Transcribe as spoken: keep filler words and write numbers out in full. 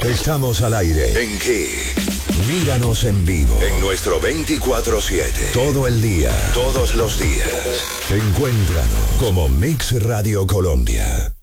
Estamos al aire. ¿En qué? Míranos en vivo. En nuestro veinticuatro siete. Todo el día. Todos los días. Encuéntranos como Mix Radio Colombia.